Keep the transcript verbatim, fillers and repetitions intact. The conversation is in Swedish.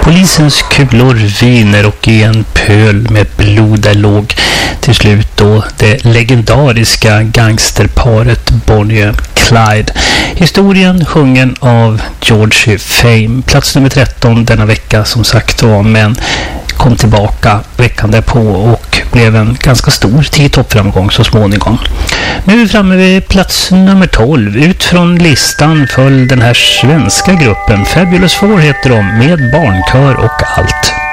Polisens kulor viner och i en pöl med blod där låg till slut då det legendariska gangsterparet Bonnie och Clyde. Historien sjungen av Georgie Fame. Plats nummer tretton denna vecka som sagt var, men kom tillbaka veckan därpå och blev en ganska stor tio-topp-framgång så småningom. Nu är vi framme vid plats nummer tolv. Ut från listan föll den här svenska gruppen. Fabulous Four heter de, med barnkör och allt.